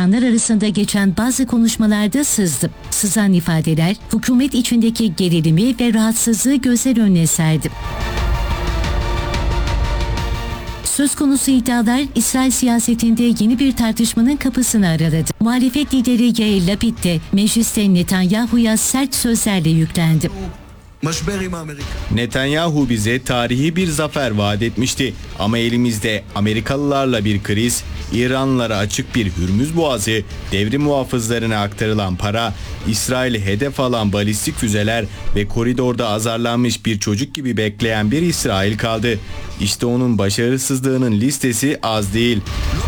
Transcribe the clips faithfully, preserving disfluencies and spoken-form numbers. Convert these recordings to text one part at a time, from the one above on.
insanlar arasında geçen bazı konuşmalarda sızdı. Sızan ifadeler hükümet içindeki gerilimi ve rahatsızlığı gözler önüne serdi. Söz konusu iddialar İsrail siyasetinde yeni bir tartışmanın kapısını araladı. Muhalefet lideri Yair Lapid de mecliste Netanyahu'ya sert sözlerle yüklendi. Netanyahu bize tarihi bir zafer vaat etmişti ama elimizde Amerikalılarla bir kriz, İranlılara açık bir Hürmüz Boğazı, devrim muhafızlarına aktarılan para, İsrail'i hedef alan balistik füzeler ve koridorda azarlanmış bir çocuk gibi bekleyen bir İsrail kaldı. İşte onun başarısızlığının listesi az değil.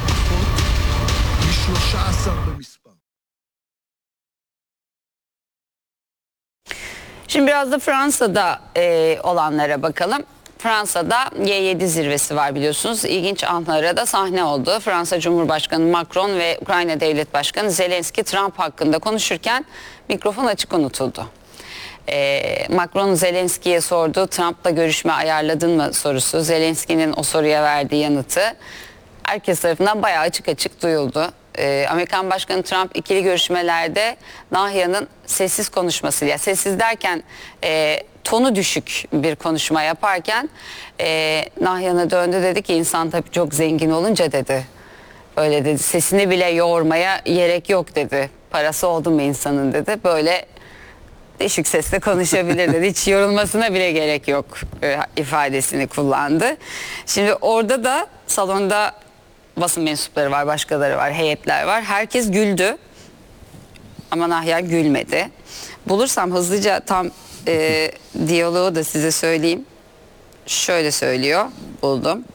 Şimdi biraz da Fransa'da e, olanlara bakalım. Fransa'da G yedi zirvesi var biliyorsunuz. İlginç anlara da sahne oldu. Fransa Cumhurbaşkanı Macron ve Ukrayna Devlet Başkanı Zelenski Trump hakkında konuşurken mikrofon açık unutuldu. Ee, Macron Zelenski'ye sordu, Trump'la görüşme ayarladın mı sorusu. Zelenski'nin o soruya verdiği yanıtı herkes tarafından bayağı açık açık duyuldu. Ee, Amerikan Başkanı Trump ikili görüşmelerde Nahia'nın sessiz konuşmasıyla, sessiz derken e, tonu düşük bir konuşma yaparken e, Nahia'na döndü, dedi ki insan tabii çok zengin olunca dedi. Öyle dedi, sesini bile yoğurmaya gerek yok dedi. Parası oldu mu insanın dedi. Böyle düşük sesle konuşabilir dedi. Hiç yorulmasına bile gerek yok e, ifadesini kullandı. Şimdi orada da salonda basın mensupları var, başkaları var, heyetler var. Herkes güldü. Ama Nahya gülmedi. Bulursam hızlıca tam e, diyaloğu da size söyleyeyim. Şöyle söylüyor, buldum.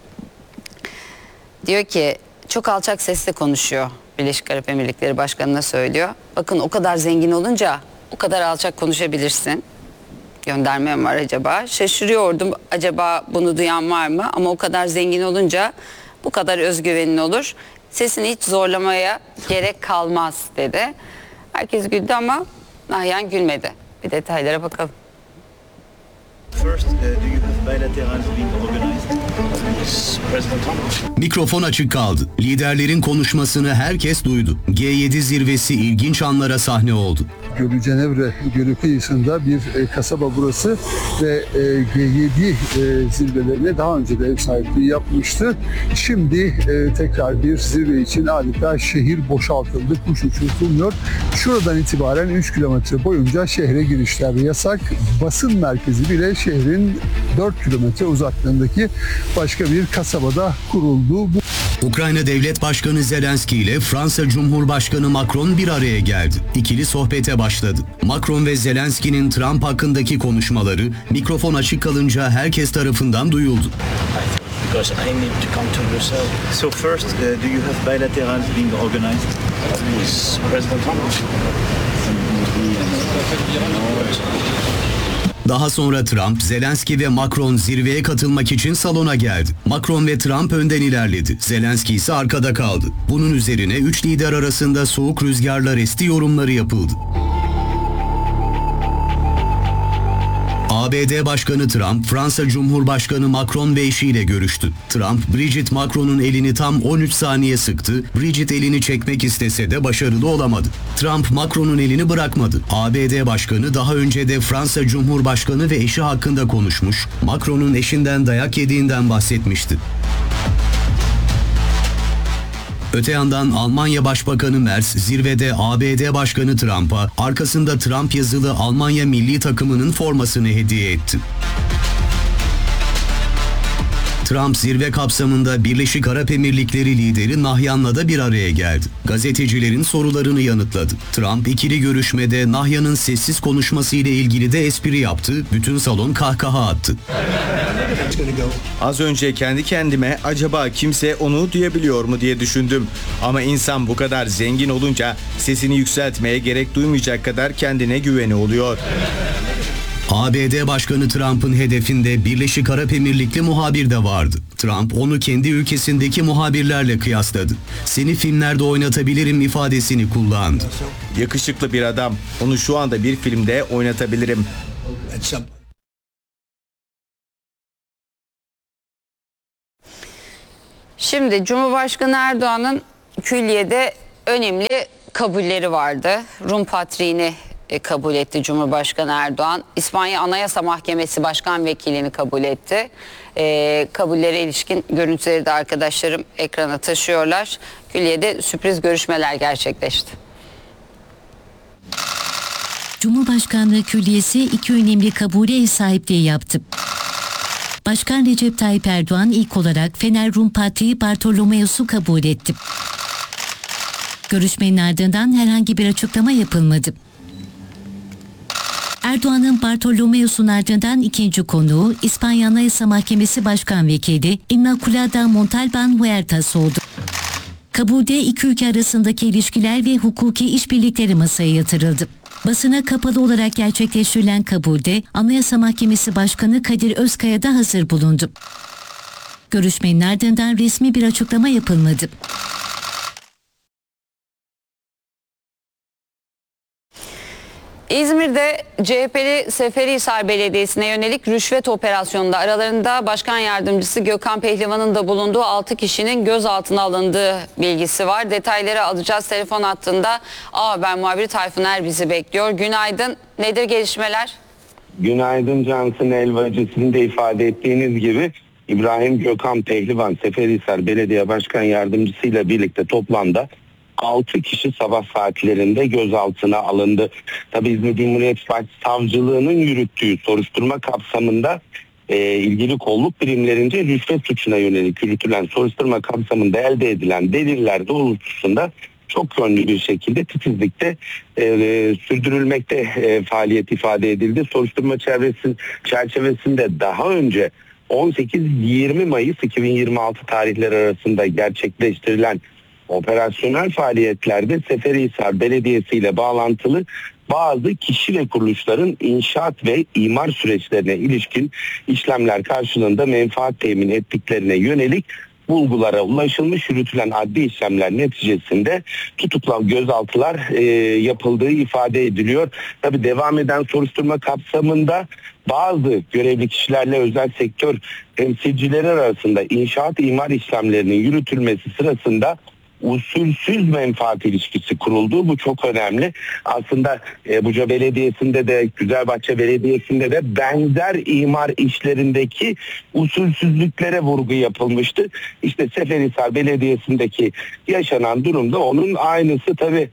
Diyor ki çok alçak sesle konuşuyor. Birleşik Arap Emirlikleri Başkanı'na söylüyor. Bakın o kadar zengin olunca o kadar alçak konuşabilirsin. Gönderme mi var acaba? Şaşırıyordum, acaba bunu duyan var mı? Ama o kadar zengin olunca bu kadar özgüvenin olur. Sesini hiç zorlamaya gerek kalmaz dedi. Herkes güldü ama Nahyan gülmedi. Bir detaylara bakalım. First, uh, do you have bilaterals being organized? President Trump. Mikrofon açık kaldı. Liderlerin konuşmasını herkes duydu. G yedi zirvesi ilginç anlara sahne oldu. Gölü Cenevre Gölü kıyısında bir e, kasaba burası ve e, G yedi e, zirvelerine daha önce de ev sahipliği yapmıştı. Şimdi e, tekrar bir zirve için adeta şehir boşaltıldı, kuş uçurtulmuyor. Şuradan itibaren üç kilometre boyunca şehre girişler yasak. Basın merkezi bile şehrin dört kilometre uzaklığındaki başka bir kasabada kuruldu. Bu... Ukrayna Devlet Başkanı Zelenski ile Fransa Cumhurbaşkanı Macron bir araya geldi. İkili sohbete başladı. Macron ve Zelenski'nin Trump hakkındaki konuşmaları mikrofon açık kalınca herkes tarafından duyuldu. Because I need to come to Brussels. So first, uh, do you have bilaterals being organized? President Trump. Daha sonra Trump, Zelenski ve Macron zirveye katılmak için salona geldi. Macron ve Trump önden ilerledi. Zelenski ise arkada kaldı. Bunun üzerine üç lider arasında soğuk rüzgarlar esti yorumları yapıldı. A B D Başkanı Trump, Fransa Cumhurbaşkanı Macron ve eşiyle görüştü. Trump, Brigitte Macron'un elini tam on üç saniye sıktı. Brigitte elini çekmek istese de başarılı olamadı. Trump, Macron'un elini bırakmadı. A B D Başkanı daha önce de Fransa Cumhurbaşkanı ve eşi hakkında konuşmuş, Macron'un eşinden dayak yediğinden bahsetmişti. Öte yandan Almanya Başbakanı Merz zirvede A B D Başkanı Trump'a arkasında Trump yazılı Almanya milli takımının formasını hediye etti. Trump zirve kapsamında Birleşik Arap Emirlikleri lideri Nahyan'la da bir araya geldi. Gazetecilerin sorularını yanıtladı. Trump ikili görüşmede Nahyan'ın sessiz konuşması ile ilgili de espri yaptı. Bütün salon kahkaha attı. Az önce kendi kendime acaba kimse onu duyabiliyor mu diye düşündüm. Ama insan bu kadar zengin olunca sesini yükseltmeye gerek duymayacak kadar kendine güveni oluyor. A B D Başkanı Trump'ın hedefinde Birleşik Arap Emirlikli muhabir de vardı. Trump onu kendi ülkesindeki muhabirlerle kıyasladı. Seni filmlerde oynatabilirim ifadesini kullandı. Yakışıklı bir adam. Onu şu anda bir filmde oynatabilirim. Şimdi Cumhurbaşkanı Erdoğan'ın külliyede önemli kabulleri vardı. Rum Patriğini e, kabul etti Cumhurbaşkanı Erdoğan. İspanya Anayasa Mahkemesi Başkan Vekilini kabul etti. E, kabullere ilişkin görüntüleri de arkadaşlarım ekrana taşıyorlar. Külliye'de sürpriz görüşmeler gerçekleşti. Cumhurbaşkanlığı Külliyesi iki önemli kabule ev sahipliği yaptı. Başkan Recep Tayyip Erdoğan ilk olarak Fener Rum Patriği Bartolomeos'u kabul etti. Görüşmenin ardından herhangi bir açıklama yapılmadı. Erdoğan'ın Bartolomeos'un ardından ikinci konuğu İspanya Anayasa Mahkemesi Başkan Vekili Inmaculada Montalban Huertas oldu. Kabulde iki ülke arasındaki ilişkiler ve hukuki işbirlikleri masaya yatırıldı. Basına kapalı olarak gerçekleştirilen kabulde Anayasa Mahkemesi Başkanı Kadir Özkaya da hazır bulundu. Görüşmenin ardından resmi bir açıklama yapılmadı. İzmir'de C H P'li Seferihisar Belediyesi'ne yönelik rüşvet operasyonunda aralarında Başkan Yardımcısı Gökhan Pehlivan'ın da bulunduğu altı kişinin gözaltına alındığı bilgisi var. Detayları alacağız. Telefon hattında A Haber muhabiri Tayfun Er bizi bekliyor. Günaydın. Nedir gelişmeler? Günaydın Cansın Elvacı. Sizin de ifade ettiğiniz gibi İbrahim Gökhan Pehlivan Seferihisar Belediye Başkan Yardımcısı ile birlikte toplamda altı kişi sabah saatlerinde gözaltına alındı. Tabii İzmir Cumhuriyet Başsavcılığı'nın yürüttüğü soruşturma kapsamında e, ilgili kolluk birimlerince rüşvet suçuna yönelik yürütülen soruşturma kapsamında elde edilen deliller doğrultusunda çok yönlü bir şekilde titizlikte e, e, sürdürülmekte e, faaliyet ifade edildi. Soruşturma çevresi, çerçevesinde daha önce on sekiz yirmi Mayıs iki bin yirmi altı tarihleri arasında gerçekleştirilen operasyonel faaliyetlerde Seferihisar Belediyesi ile bağlantılı bazı kişi ve kuruluşların inşaat ve imar süreçlerine ilişkin işlemler karşılığında menfaat temin ettiklerine yönelik bulgulara ulaşılmış, yürütülen adli işlemler neticesinde tutuklan gözaltılar e, yapıldığı ifade ediliyor. Tabii devam eden soruşturma kapsamında bazı görevli kişilerle özel sektör temsilcileri arasında inşaat imar işlemlerinin yürütülmesi sırasında usulsüz menfaat ilişkisi kuruldu. Bu çok önemli. Aslında e, Buca Belediyesi'nde de Güzelbahçe Belediyesi'nde de benzer imar işlerindeki usulsüzlüklere vurgu yapılmıştı. İşte Seferihisar Belediyesi'ndeki yaşanan durumda onun aynısı. Tabii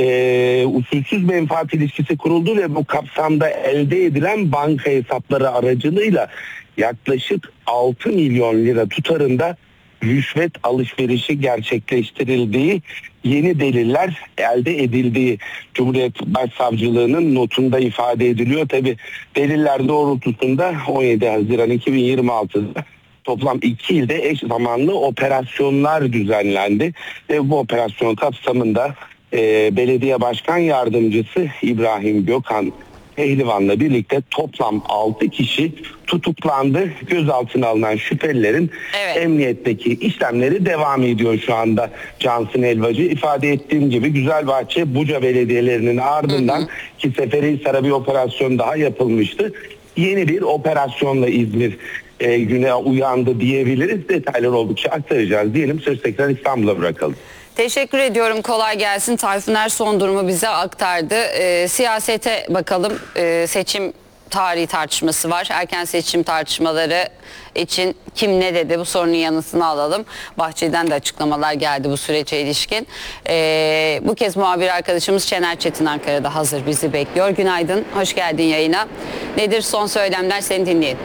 e, usulsüz menfaat ilişkisi kuruldu ve bu kapsamda elde edilen banka hesapları aracılığıyla yaklaşık altı milyon lira tutarında rüşvet alışverişi gerçekleştirildiği, yeni deliller elde edildiği Cumhuriyet Başsavcılığı'nın notunda ifade ediliyor. Tabi deliller doğrultusunda on yedi Haziran iki bin yirmi altıda toplam iki ilde eş zamanlı operasyonlar düzenlendi. Ve bu operasyon kapsamında e, Belediye Başkan Yardımcısı İbrahim Gökhan Pehlivan'la birlikte toplam altı kişi tutuklandı. Gözaltına alınan şüphelilerin evet. emniyetteki işlemleri devam ediyor şu anda. Cansın Elvacı ifade ettiğim gibi Güzelbahçe, Buca belediyelerinin ardından hı hı. ki Seferihisar'a bir operasyon daha yapılmıştı. Yeni bir operasyonla İzmir e, güne uyandı diyebiliriz. Detaylar oldukça aktaracağız diyelim. Söz tekrar İstanbul'a bırakalım. Teşekkür ediyorum. Kolay gelsin. Tayfun Er son durumu bize aktardı. E, siyasete bakalım. E, seçim tarihi tartışması var. Erken seçim tartışmaları için kim ne dedi? Bu sorunun yanıtını alalım. Bahçeli'den de açıklamalar geldi bu sürece ilişkin. E, bu kez muhabir arkadaşımız Şener Çetin Ankara'da hazır bizi bekliyor. Günaydın. Hoş geldin yayına. Nedir son söylemler? Seni dinleyelim.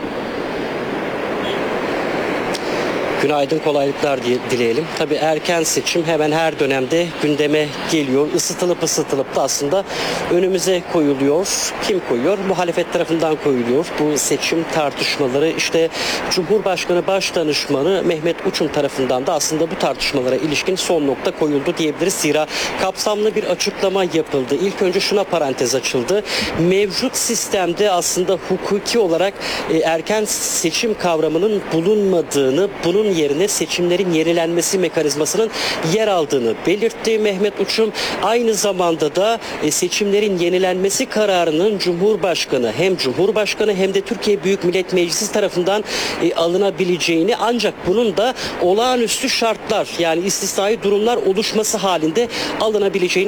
Günaydın, kolaylıklar dileyelim. Tabii erken seçim hemen her dönemde gündeme geliyor. Isıtılıp ısıtılıp da aslında önümüze koyuluyor. Kim koyuyor? Muhalefet tarafından koyuluyor. Bu seçim tartışmaları işte Cumhurbaşkanı Başdanışmanı Mehmet Uçum tarafından da aslında bu tartışmalara ilişkin son nokta koyuldu diyebiliriz. Zira kapsamlı bir açıklama yapıldı. İlk önce şuna parantez açıldı. Mevcut sistemde aslında hukuki olarak erken seçim kavramının bulunmadığını, bunun yerine seçimlerin yenilenmesi mekanizmasının yer aldığını belirtti Mehmet Uçum. Aynı zamanda da e, seçimlerin yenilenmesi kararının Cumhurbaşkanı hem Cumhurbaşkanı hem de Türkiye Büyük Millet Meclisi tarafından e, alınabileceğini, ancak bunun da olağanüstü şartlar yani istisnai durumlar oluşması halinde alınabileceğini